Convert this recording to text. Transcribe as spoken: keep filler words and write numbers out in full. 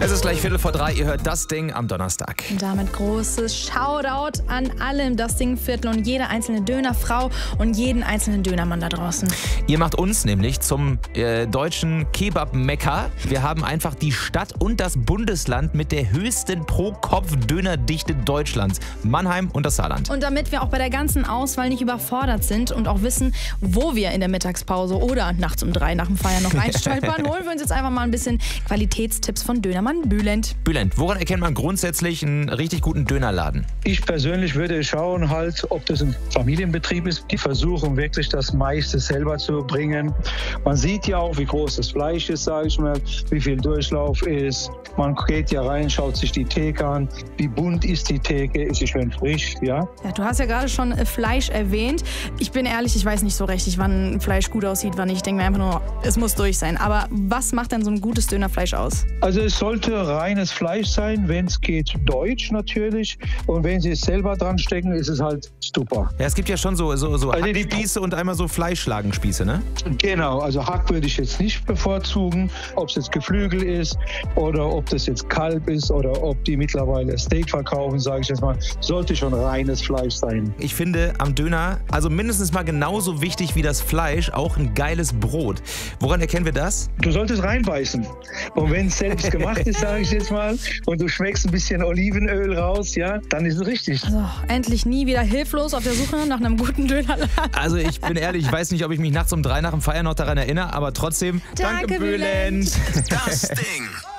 Es ist gleich Viertel vor drei, ihr hört das Ding am Donnerstag. Und damit großes Shoutout an alle im Das Ding Viertel und jede einzelne Dönerfrau und jeden einzelnen Dönermann da draußen. Ihr macht uns nämlich zum äh, deutschen Kebab-Mekka. Wir haben einfach die Stadt und das Bundesland mit der höchsten Pro-Kopf-Dönerdichte Deutschlands. Mannheim und das Saarland. Und damit wir auch bei der ganzen Auswahl nicht überfordert sind und auch wissen, wo wir in der Mittagspause oder nachts um drei nach dem Feiern noch reinstolpern, holen wir uns jetzt einfach mal ein bisschen Qualitätstipps von Dönermann Bülent. Bülent, woran erkennt man grundsätzlich einen richtig guten Dönerladen? Ich persönlich würde schauen, halt, ob das ein Familienbetrieb ist. Die versuchen wirklich das meiste selber zu bringen. Man sieht ja auch, wie groß das Fleisch ist, sage ich mal, wie viel Durchlauf ist. Man geht ja rein, schaut sich die Theke an. Wie bunt ist die Theke? Ist sie schön frisch? Ja? Ja, du hast ja gerade schon äh, Fleisch erwähnt. Ich bin ehrlich, ich weiß nicht so richtig, wann Fleisch gut aussieht, wann nicht. Ich denke mir einfach nur, es muss durch sein. Aber was macht denn so ein gutes Dönerfleisch aus? Also es sollte reines Fleisch sein, wenn es geht, deutsch natürlich. Und wenn Sie es selber dran stecken, ist es halt super. Ja, es gibt ja schon so, so, so Also die- Hackspieße und einmal so Fleischschlagenspieße, ne? Genau, also Hack würde ich jetzt nicht bevorzugen, ob es jetzt Geflügel ist oder ob das jetzt Kalb ist oder ob die mittlerweile Steak verkaufen, sage ich jetzt mal, sollte schon reines Fleisch sein. Ich finde am Döner, also mindestens mal genauso wichtig wie das Fleisch, auch ein geiles Brot. Woran erkennen wir das? Du solltest reinbeißen. Und wenn es selbst gemacht ist, sage ich jetzt mal, und du schmeckst ein bisschen Olivenöl raus, ja, dann ist es richtig. Also, endlich nie wieder hilflos auf der Suche nach einem guten Dönerladen. Also ich bin ehrlich, ich weiß nicht, ob ich mich nachts um drei nach dem Feiern noch daran erinnere, aber trotzdem, Danke, Bülent. Das Ding.